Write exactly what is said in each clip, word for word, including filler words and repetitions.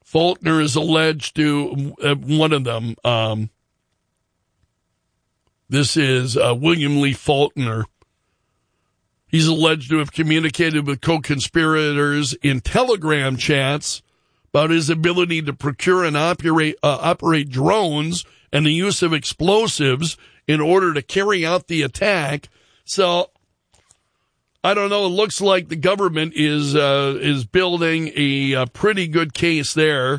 Faulkner is alleged to, uh, one of them, um, this is uh, William Lee Faulkner. He's alleged to have communicated with co-conspirators in Telegram chats about his ability to procure and operate, uh, operate drones and the use of explosives in order to carry out the attack. So, I don't know. It looks like the government is uh, is building a, a pretty good case there.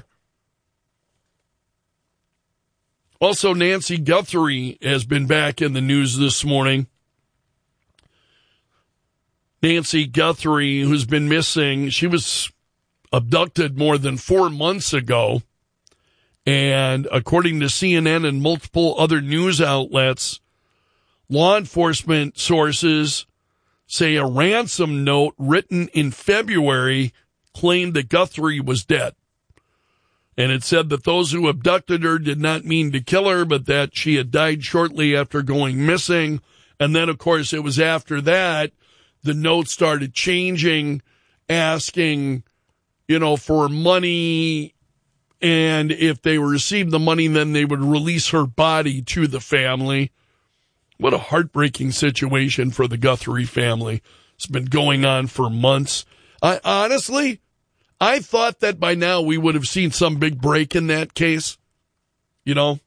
Also, Nancy Guthrie has been back in the news this morning. Nancy Guthrie, who's been missing, she was abducted more than four months ago. And according to C N N and multiple other news outlets, law enforcement sources say a ransom note written in February claimed that Guthrie was dead. And it said that those who abducted her did not mean to kill her, but that she had died shortly after going missing. And then, of course, it was after that the note started changing, asking, you know, for money. And if they received the money, then they would release her body to the family. What a heartbreaking situation for the Guthrie family. It's been going on for months. I honestly, I thought that by now we would have seen some big break in that case, you know.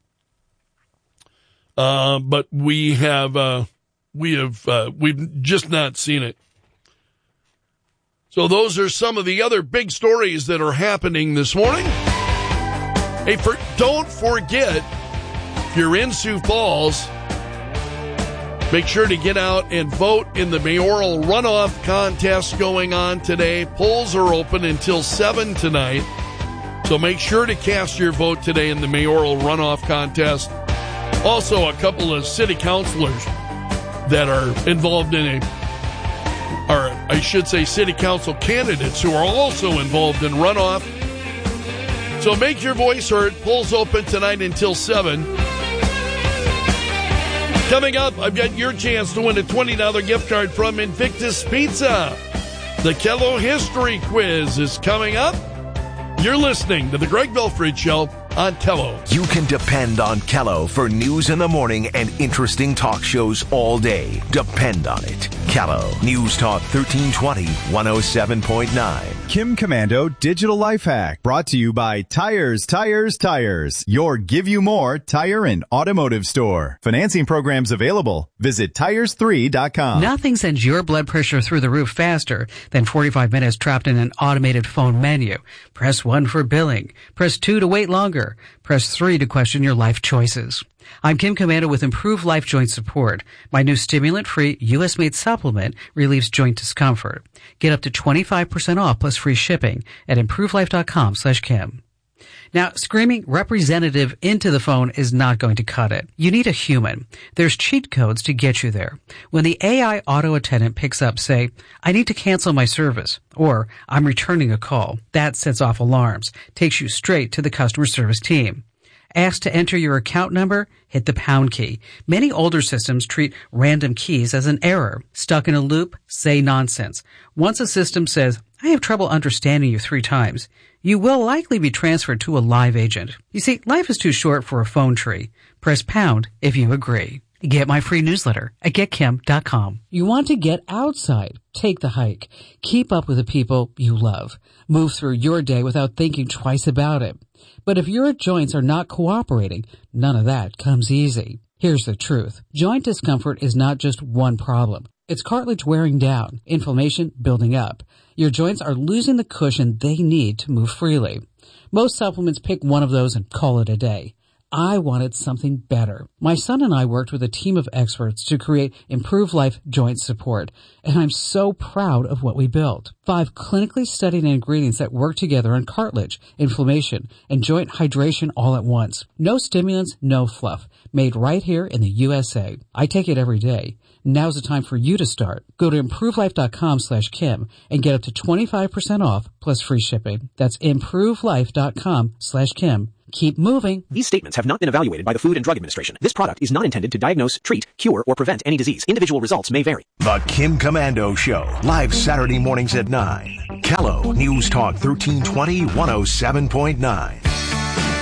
Uh, but we have, uh, we have, uh, we've just not seen it. So those are some of the other big stories that are happening this morning. Hey, for, don't forget, if you're in Sioux Falls, make sure to get out and vote in the mayoral runoff contest going on today. Polls are open until seven tonight. So make sure to cast your vote today in the mayoral runoff contest. Also, a couple of city councilors that are involved in a, or I should say city council candidates who are also involved in runoff. So make your voice heard. Polls open tonight until seven. Coming up, I've got your chance to win a twenty dollars gift card from Invictus Pizza. The Kello History Quiz is coming up. You're listening to The Greg Belfrage Show on Kello. You can depend on Kello for news in the morning and interesting talk shows all day. Depend on it. Kello. News Talk thirteen twenty, one oh seven point nine. Kim Commando Digital Life Hack, brought to you by Tires, Tires, Tires, your Give You More tire and automotive store. Financing programs available. Visit tires three dot com. Nothing sends your blood pressure through the roof faster than forty-five minutes trapped in an automated phone menu. Press one for billing. Press two to wait longer. Press three to question your life choices. I'm Kim Commando with Improved Life Joint Support. My new stimulant-free U S-made supplement relieves joint discomfort. Get up to twenty-five percent off plus free shipping at improvedlife.com slash Kim. Now, screaming representative into the phone is not going to cut it. You need a human. There's cheat codes to get you there. When the A I auto attendant picks up, say, I need to cancel my service, or I'm returning a call, that sets off alarms, takes you straight to the customer service team. Asked to enter your account number? Hit the pound key. Many older systems treat random keys as an error. Stuck in a loop? Say nonsense. Once a system says, I have trouble understanding you three times, you will likely be transferred to a live agent. You see, life is too short for a phone tree. Press pound if you agree. Get my free newsletter at get kim dot com. You want to get outside. Take the hike. Keep up with the people you love. Move through your day without thinking twice about it. But if your joints are not cooperating, none of that comes easy. Here's the truth. Joint discomfort is not just one problem. It's cartilage wearing down, inflammation building up. Your joints are losing the cushion they need to move freely. Most supplements pick one of those and call it a day. I wanted something better. My son and I worked with a team of experts to create Improved Life Joint Support, and I'm so proud of what we built. Five clinically studied ingredients that work together on cartilage, inflammation, and joint hydration all at once. No stimulants, no fluff. Made right here in the U S A. I take it every day. Now's the time for you to start. Go to improvedlife.com slash Kim and get up to twenty-five percent off plus free shipping. That's improvedlife.com slash Kim keep moving. These statements have not been evaluated by the Food and Drug Administration. This product is not intended to diagnose, treat, cure, or prevent any disease. Individual results may vary. The Kim Komando Show, live Saturday mornings at nine. Callow, News Talk thirteen twenty, one oh seven point nine.